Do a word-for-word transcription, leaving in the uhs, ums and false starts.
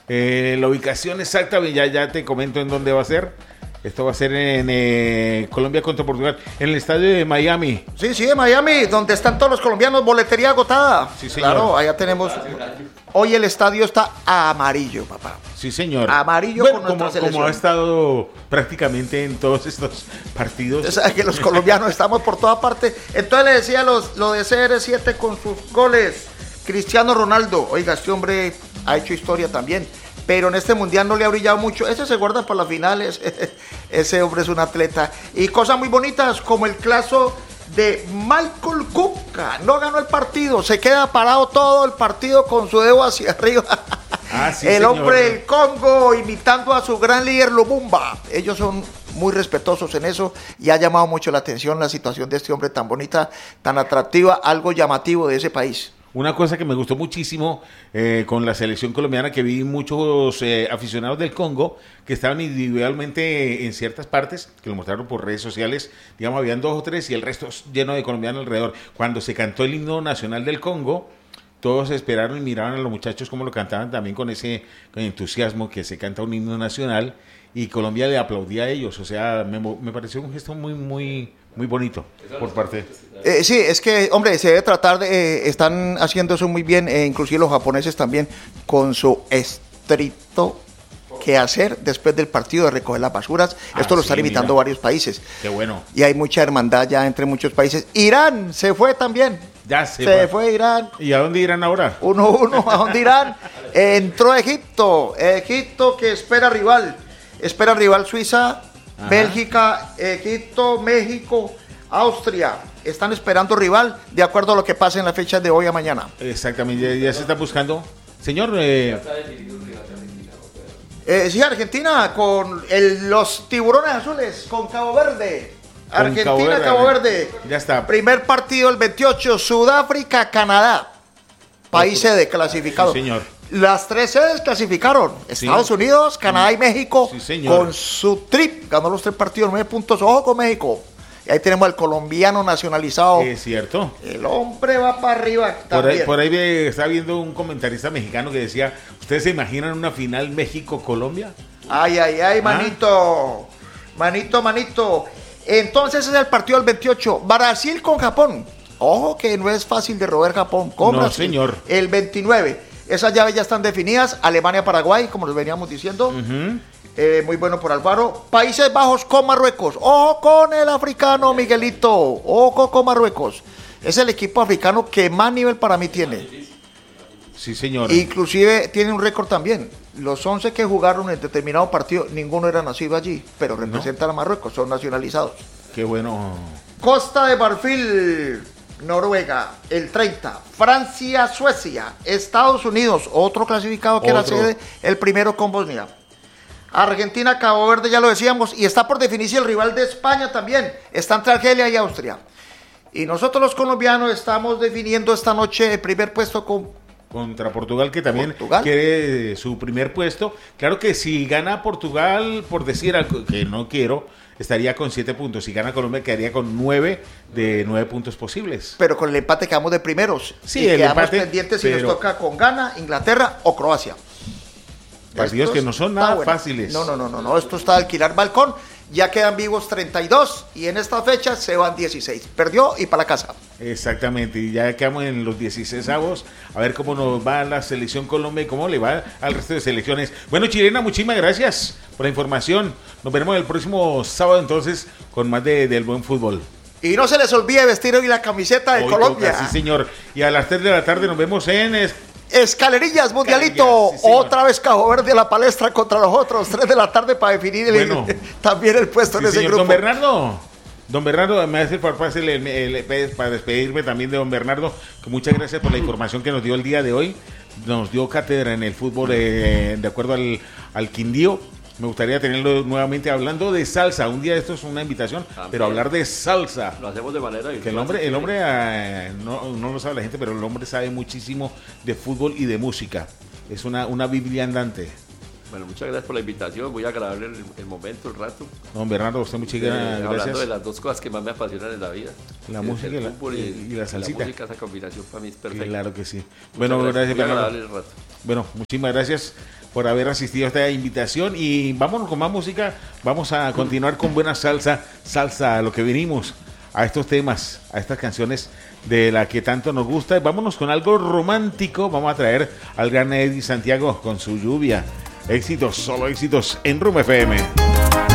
Eh, la ubicación exacta, ya, ya te comento en dónde va a ser. Esto va a ser en eh, Colombia contra Portugal, en el estadio de Miami. Sí, sí, de Miami, donde están todos los colombianos, boletería agotada. Sí, señor. Claro, allá tenemos... Hoy el estadio está amarillo, papá. Sí, señor. Amarillo, bueno, con nuestra como, selección. como ha estado prácticamente en todos estos partidos. Usted sabe que los colombianos estamos por toda parte. Entonces le decía los, lo de C R siete con sus goles. Cristiano Ronaldo, oiga, este hombre ha hecho historia también, pero en este mundial no le ha brillado mucho. Ese se guarda para las finales. Ese hombre es un atleta. Y cosas muy bonitas, como el caso de Michael Cuca. No ganó el partido, se queda parado todo el partido con su dedo hacia arriba. Ah, sí, el señor. hombre del Congo imitando a su gran líder Lumumba. Ellos son muy respetuosos en eso y ha llamado mucho la atención la situación de este hombre tan bonita, tan atractiva, algo llamativo de ese país. Una cosa que me gustó muchísimo eh, con la selección colombiana, que vi muchos eh, aficionados del Congo que estaban individualmente en ciertas partes, que lo mostraron por redes sociales, digamos, habían dos o tres y el resto lleno de colombianos alrededor. Cuando se cantó el himno nacional del Congo, todos esperaron y miraban a los muchachos cómo lo cantaban también con ese con entusiasmo que se canta un himno nacional, y Colombia le aplaudía a ellos. O sea, me, me pareció un gesto muy, muy, muy bonito por parte. Eh, sí, es que, hombre, se debe tratar de, eh, están haciendo eso muy bien, eh, inclusive los japoneses también, con su estricto quehacer después del partido de recoger las basuras. Ah, Esto lo sí, están imitando mira. varios países. Qué bueno. Y hay mucha hermandad ya entre muchos países. Irán se fue también. Ya se, Se fue. fue Irán. ¿Y a dónde irán ahora? uno uno, ¿a dónde irán? Entró Egipto. Egipto que espera rival. Espera rival Suiza, Ajá. Bélgica, Egipto, México, Austria. Están esperando rival de acuerdo a lo que pase en la fecha de hoy a mañana. Exactamente, ya, ya se está buscando. Señor, eh, Eh, sí, Argentina con el- los tiburones azules, con Cabo Verde. Con Argentina, Cabo Verde, Cabo Verde. ya está. Primer partido el veintiocho, Sudáfrica, Canadá. País sede clasificado. Sí, señor. Las tres sedes clasificaron. Estados Unidos, Canadá y México. Sí, señor. Con su trip. Ganó los tres partidos, nueve puntos. Ojo con México. Y ahí tenemos al colombiano nacionalizado. es cierto. El hombre va para arriba Por ahí, también. por ahí ve- estaba viendo un comentarista mexicano que decía, ¿ustedes se imaginan una final México-Colombia? Ay, ay, ay, ¿Ah? manito. Manito, manito. Entonces ese es el partido del veintiocho. Brasil con Japón. Ojo que no es fácil de robar Japón. Con No, Brasil. señor. El veintinueve. Esas llaves ya están definidas. Alemania-Paraguay, como les veníamos diciendo. Ujú. Eh, muy bueno por Alvaro. Países Bajos con Marruecos. Ojo con el africano, Miguelito. Ojo con Marruecos. Es el equipo africano que más nivel para mí tiene. Sí, señor. Inclusive tiene un récord también. Los once que jugaron en determinado partido, ninguno era nacido allí, pero representan a Marruecos, son nacionalizados. Qué bueno. Costa de Marfil, Noruega, el treinta. Francia, Suecia, Estados Unidos, otro clasificado que era Otro. sede, el primero con Bosnia. Argentina, Cabo Verde, ya lo decíamos, y está por definirse el rival de España también. Está entre Argelia y Austria. Y nosotros los colombianos estamos definiendo esta noche el primer puesto con... Contra Portugal, que también Portugal. quiere su primer puesto. Claro que si gana Portugal, por decir algo que no quiero, estaría con siete puntos. Si gana Colombia, quedaría con nueve de nueve puntos posibles. Pero con el empate quedamos de primeros. Sí, y el quedamos empate, pendientes si pero- nos toca con Ghana, Inglaterra o Croacia. Partidos Esto que no son está nada bueno. fáciles. No, no, no, no, no, esto está de alquilar balcón. Ya quedan vivos treinta y dos y en esta fecha se van dieciséis. Perdió y para la casa. Exactamente, y ya quedamos en los dieciséis avos, a ver cómo nos va la selección Colombia y cómo le va al resto de selecciones. Bueno, Chilena, muchísimas gracias por la información. Nos veremos el próximo sábado entonces con más de, del buen fútbol. Y no se les olvide vestir hoy la camiseta de Hoy Colombia. toca, sí, señor. Y a las tres de la tarde nos vemos en... es- Escalerillas, Mundialito. Escalerillas, sí, señor. Otra vez Cabo Verde a la palestra contra los otros. tres de la tarde para definir el, Bueno. también el puesto Sí, en ese señor. grupo. Don Bernardo. Don Bernardo, me hace el favor para, el, el- el- para despedirme también de don Bernardo, que muchas gracias por la información que nos dio el día de hoy. Nos dio cátedra en el fútbol eh, de acuerdo al, al Quindío. Me gustaría tenerlo nuevamente hablando de salsa. Un día esto es una invitación, También. pero hablar de salsa. Lo hacemos de manera Que el hombre, el hombre eh, no, no lo sabe la gente, pero el hombre sabe muchísimo de fútbol y de música. Es una, una biblia andante. Bueno, muchas gracias por la invitación. Muy agradable el, el momento, el rato. Don Bernardo, usted muchas Eh, gracias. hablando de las dos cosas que más me apasionan en la vida. La Es música el y la- fútbol y la salsita. La música, esa combinación para mí es perfecta. Claro que sí. Muchas Bueno, gracias, muy Bernardo. agradable el rato. Bueno, muchísimas gracias por haber asistido a esta invitación y vámonos con más música. Vamos a continuar con buena salsa, salsa a lo que vinimos, a estos temas, a estas canciones de la que tanto nos gusta. Vámonos con algo romántico. Vamos a traer al gran Eddie Santiago con su Lluvia. Éxitos, solo éxitos en Room F M.